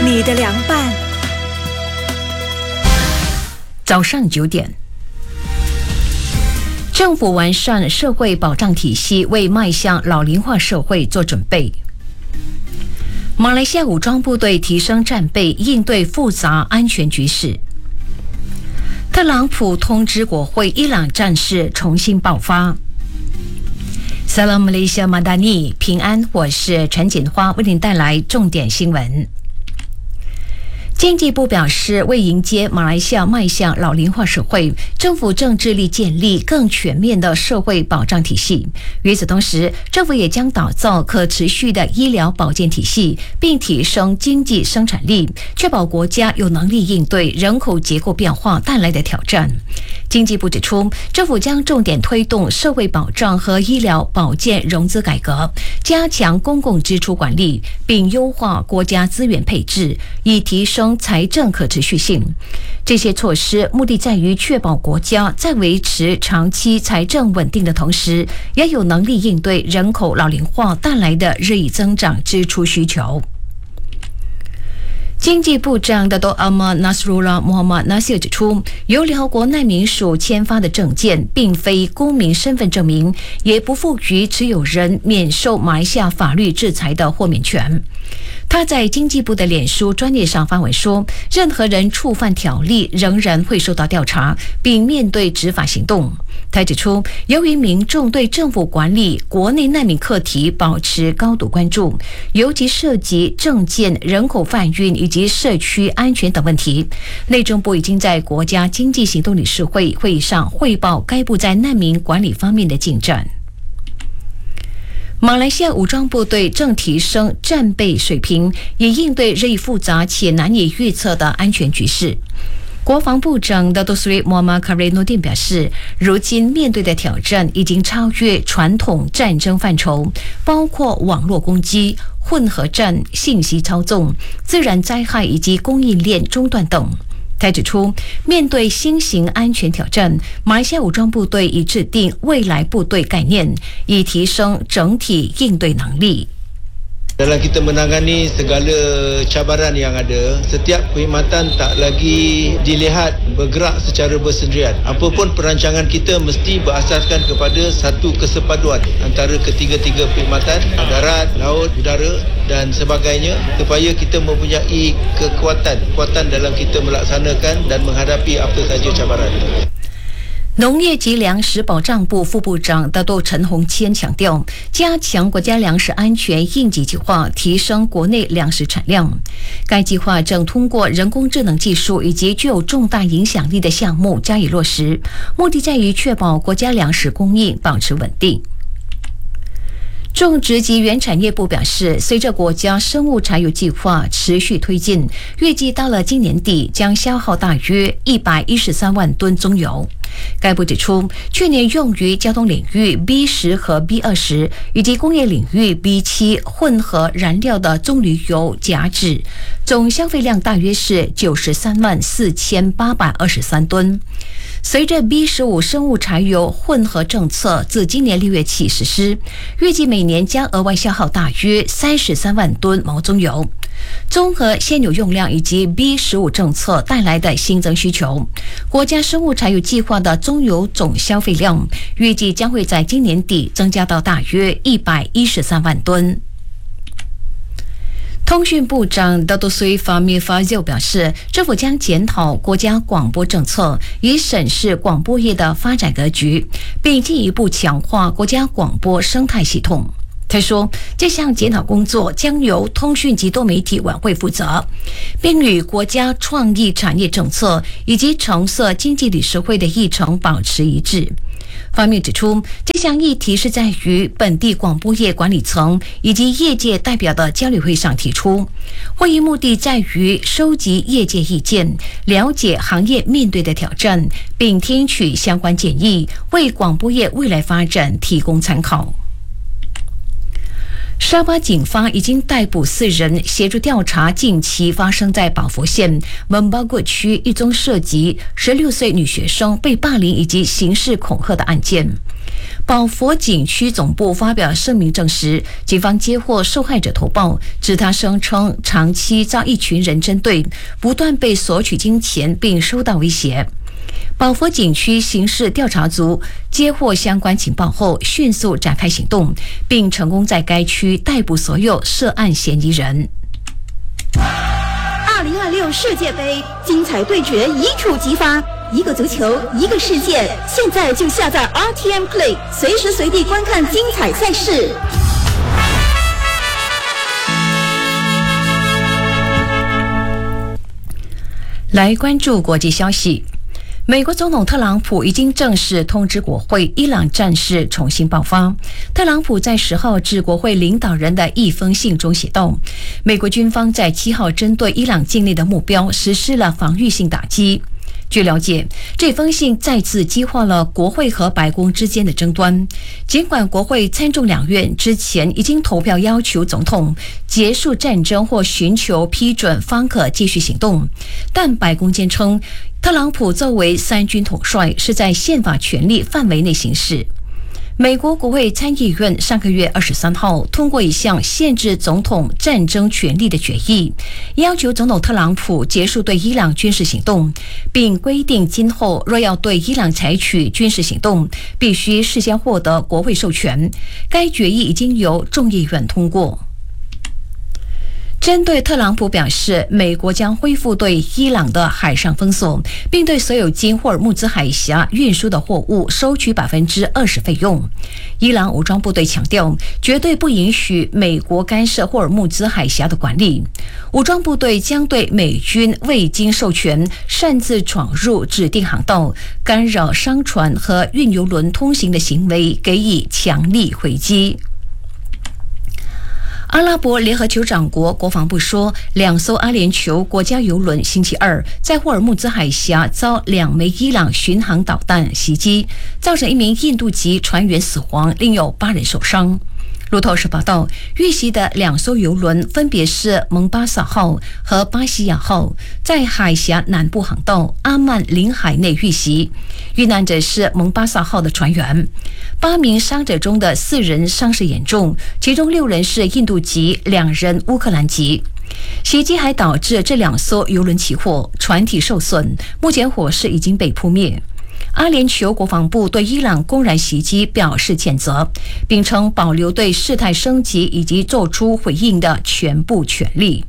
你的凉拌。 早上9点，政府完善社会保障体系，为迈向老龄化社会做准备。马来西亚武装部队提升战备，应对复杂安全局势。特朗普通知国会，伊朗战事重新爆发。Salam Malaysia Madani， 平安，我是陈锦花，为您带来重点新闻。经济部表示，为迎接马来西亚迈向老龄化社会，政府正致力建立更全面的社会保障体系。与此同时，政府也将打造可持续的医疗保健体系，并提升经济生产力，确保国家有能力应对人口结构变化带来的挑战。经济部指出，政府将重点推动社会保障和医疗保健融资改革，加强公共支出管理，并优化国家资源配置，以提升财政可持续性。这些措施目的在于确保国家在维持长期财政稳定的同时，也有能力应对人口老龄化带来的日益增长支出需求。经济部长Dato' Ahmad Nasrullah Muhammad Nasir 指出，由联合国难民署签发的证件并非公民身份证明，也不赋予持有人免受马来西亚法律制裁的豁免权。他在经济部的脸书专页上发文说，任何人触犯条例仍然会受到调查，并面对执法行动。他指出，由于民众对政府管理国内难民课题保持高度关注，尤其涉及证件、人口贩运以及社区安全等问题，内政部已经在国家经济行动理事会会议上汇报该部在难民管理方面的进展。马来西亚武装部队正提升战备水平，以应对日益复杂且难以预测的安全局势。国防部长Dato' Seri Muhammad Khairuddin表示，如今面对的挑战已经超越传统战争范畴，包括网络攻击、混合战、信息操纵、自然灾害以及供应链中断等。他指出，面对新型安全挑战，马来西亚武装部队已制定未来部队概念，以提升整体应对能力。 Dalam kita menangani segala cabaran yang ada, setiap perkhidmatan tak lagi dilihat bergerak secara bersendirian. Apapun perancangan kita mesti berasaskan kepada satu kesepaduan antara ketiga-tiga perkhidmatan, darat, laut, udara dan sebagainya, supaya kita mempunyai kekuatan dalam kita melaksanakan dan menghadapi apa saja cabaran. 农业及粮食保障部副部长Dato'陈宏谦强调，加强国家粮食安全应急计划，提升国内粮食产量。该计划正通过人工智能技术以及具有重大影响力的项目加以落实，目的在于确保国家粮食供应保持稳定。种植及原产业部表示，随着国家生物柴油计划持续推进，预计到了今年底将消耗大约113万吨棕油。该部指出，去年用于交通领域 B10 和 B20 以及工业领域 B7 混合燃料的棕榈油甲酯总消费量大约是93万4823吨。随着 B15 生物柴油混合政策自今年6月起实施，预计每年将额外消耗大约33万吨毛棕油。综合现有用量以及 B15 政策带来的新增需求，国家生物柴油计划的棕油总消费量预计将会在今年底增加到大约113万吨。通讯部长Dato' Seri Fahmi Fadzil 表示，政府将检讨国家广播政策，以审视广播业的发展格局，并进一步强化国家广播生态系统。他说，这项检讨工作将由通讯及多媒体委会负责，并与国家创意产业政策以及橙色经济理事会的议程保持一致。方面指出，这项议题是在于本地广播业管理层以及业界代表的交流会上提出，会议目的在于收集业界意见，了解行业面对的挑战，并听取相关建议，为广播业未来发展提供参考。 沙巴警方已经逮捕4人，协助调查近期发生在宝佛县蒙巴果区一宗涉及16岁女学生被霸凌以及刑事恐吓的案件。宝佛警区总部发表声明证实，警方接获受害者投报，指他声称长期遭一群人针对，不断被索取金钱并受到威胁。宝佛警区刑事调查组接获相关情报后，迅速展开行动，并成功在该区逮捕所有涉案嫌疑人。 2026世界杯精彩对决一触即发，一个足球，一个世界。现在就下载 RTM Play， 随时随地观看精彩赛事。 来关注国际消息。美国总统特朗普已经正式通知国会，伊朗战事重新爆发。特朗普在10号致国会领导人的一封信中写道，美国军方在7号针对伊朗境内的目标实施了防御性打击。据了解，这封信再次激化了国会和白宫之间的争端。尽管国会参众两院之前已经投票要求总统结束战争或寻求批准方可继续行动，但白宫坚称特朗普作为3军统帅是在宪法权力范围内行事。美国国会参议院上个月23号通过一项限制总统战争权力的决议，要求总统特朗普结束对伊朗军事行动，并规定今后若要对伊朗采取军事行动，必须事先获得国会授权。该决议已经由众议院通过。针对特朗普表示，美国将恢复对伊朗的海上封锁，并对所有经霍尔木兹海峡运输的货物收取20%费用。伊朗武装部队强调，绝对不允许美国干涉霍尔木兹海峡的管理。武装部队将对美军未经授权擅自闯入指定航道、干扰商船和运油轮通行的行为给予强力回击。阿拉伯联合酋长国国防部说，2艘阿联酋国家油轮星期二在霍尔木兹海峡遭2枚伊朗巡航导弹袭击，造成1名印度籍船员死亡，另有8人受伤。路透社报道，遇袭的2艘油轮分别是蒙巴萨号和巴西亚号，在海峡南部航道阿曼领海内遇袭。遇难者是蒙巴萨号的船员。8名伤者中的4人伤势严重，其中6人是印度籍，2人乌克兰籍。袭击还导致这2艘油轮起火，船体受损，目前火势已经被扑灭。阿联酋国防部对伊朗公然袭击表示谴责，并称保留对事态升级以及做出回应的全部权利。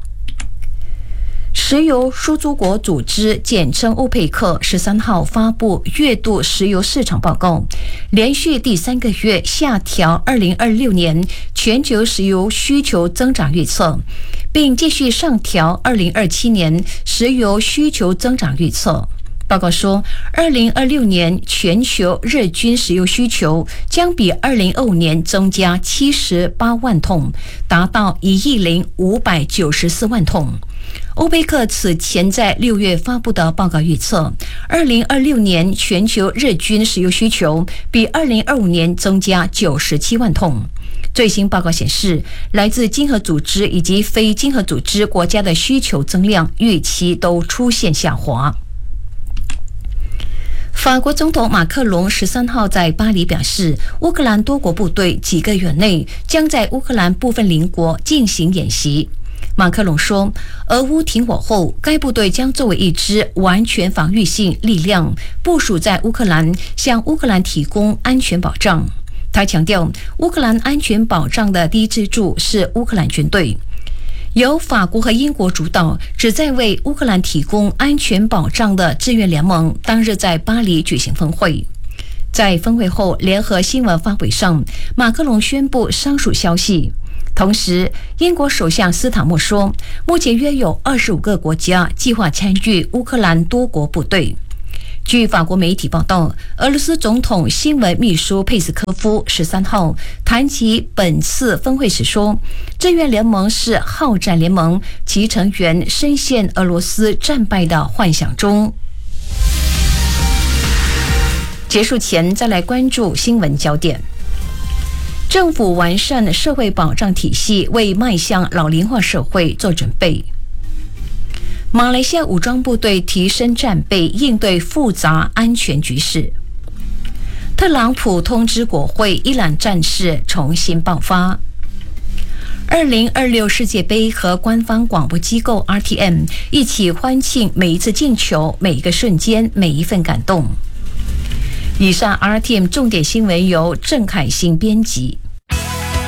石油输出国组织简称欧佩克13号发布月度石油市场报告，连续第3个月下调2026年全球石油需求增长预测，并继续上调2027年石油需求增长预测。报告说，2026年全球日均石油需求将比2025年增加78万桶，达到1.594亿桶。欧佩克此前在6月发布的报告预测，2026年全球日均石油需求比2025年增加97万桶。最新报告显示，来自经合组织以及非经合组织国家的需求增量预期都出现下滑。法国总统马克龙13号在巴黎表示，乌克兰多国部队几个月内将在乌克兰部分邻国进行演习。马克龙说，俄乌停火后，该部队将作为一支完全防御性力量部署在乌克兰，向乌克兰提供安全保障。他强调，乌克兰安全保障的第一支柱是乌克兰军队。由法国和英国主导，旨在为乌克兰提供安全保障的志愿联盟当日在巴黎举行峰会。在峰会后联合新闻发布会上，马克龙宣布上述消息。同时，英国首相斯塔默说，目前约有25个国家计划参与乌克兰多国部队。据法国媒体报道，俄罗斯总统新闻秘书佩斯科夫13号谈及本次峰会时说，志愿联盟是好战联盟，其成员深陷俄罗斯战败的幻想中。结束前再来关注新闻焦点。 政府完善社会保障体系，为迈向老龄化社会做准备。马来西亚武装部队提升战备，应对复杂安全局势。特朗普通知国会，伊朗战事重新爆发。2026世界杯和官方广播机构 RTM 一起欢庆每一次进球，每一个瞬间，每一份感动。以上 RTM 重点新闻由郑凯欣编辑。